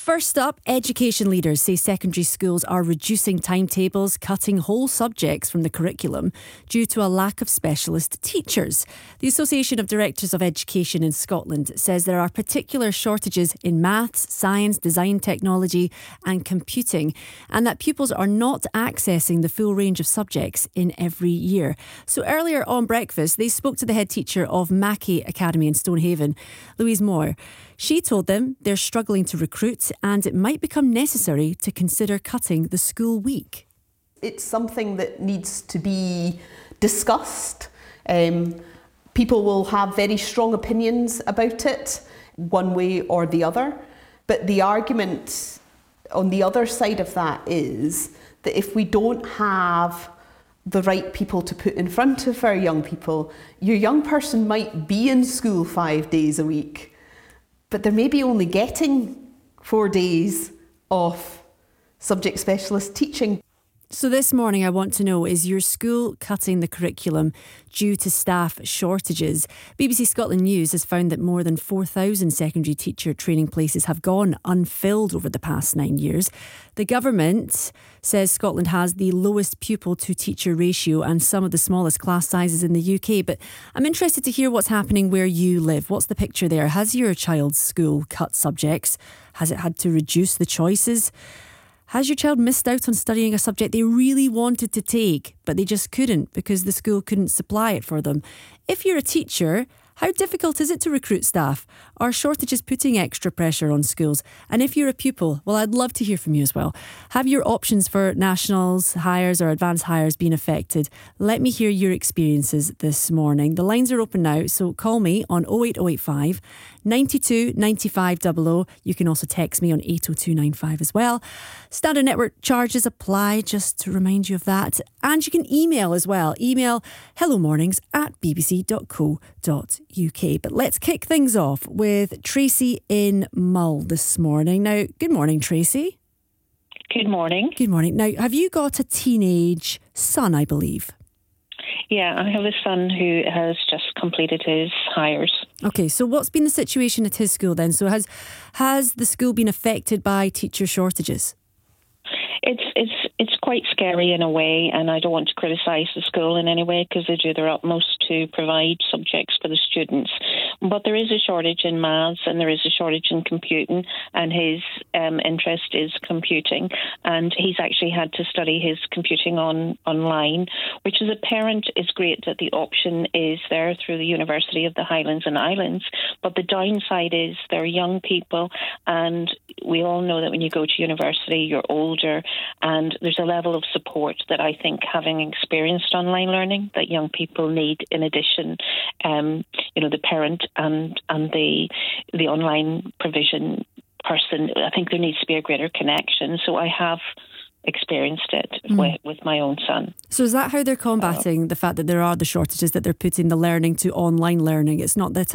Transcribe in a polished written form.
First up, education leaders say secondary schools are reducing timetables, cutting whole subjects from the curriculum due to a lack of specialist teachers. The Association of Directors of Education in Scotland says there are particular shortages in maths, science, design, technology and computing, and that pupils are not accessing the full range of subjects in every year. So earlier on Breakfast, they spoke to the head teacher of Mackay Academy in Stonehaven, Louise Moore. She told them they're struggling to recruit and it might become necessary to consider cutting the school week. It's something that needs to be discussed. People will have very strong opinions about it, one way or the other. But the argument on the other side of that is that if we don't have the right people to put in front of our young people, your young person might be in school 5 days a week, but they're maybe only getting 4 days of subject specialist teaching. So this morning I want to know, is your school cutting the curriculum due to staff shortages? BBC Scotland News has found that more than 4,000 secondary teacher training places have gone unfilled over the past 9 years. The government says Scotland has the lowest pupil to teacher ratio and some of the smallest class sizes in the UK. But I'm interested to hear what's happening where you live. What's the picture there? Has your child's school cut subjects? Has it had to reduce the choices? Has your child missed out on studying a subject they really wanted to take, but they just couldn't because the school couldn't supply it for them? If you're a teacher, how difficult is it to recruit staff? Are shortages putting extra pressure on schools? And if you're a pupil, well, I'd love to hear from you as well. Have your options for nationals hires or advanced hires been affected? Let me hear your experiences this morning. The lines are open now, so call me on 08085 92 95 00. You can also text me on 80295 as well. Standard network charges apply, just to remind you of that. And you can email as well. Email hellomornings@bbc.co.uk. But let's kick things off with Tracy in Mull this morning. Now, good morning, Tracy. Good morning. Good morning. Now, have you got a teenage son, I believe? Yeah, I have a son who has just completed his hires. Okay, so what's been the situation at his school then? So has the school been affected by teacher shortages? It's quite scary in a way, and I don't want to criticise the school in any way because they do their utmost to provide subjects for the students. But there is a shortage in maths and there is a shortage in computing, and his interest is computing, and he's actually had to study his computing online, which as a parent is great that the option is there through the University of the Highlands and Islands. But the downside is they're young people, and we all know that when you go to university, you're older, and there's a level of support that I think having experienced online learning that young people need in addition. The parent and the online provision person, I think there needs to be a greater connection. So I have experienced it with my own son. So is that how they're combating the fact that there are the shortages, that they're putting the learning to online learning? It's not that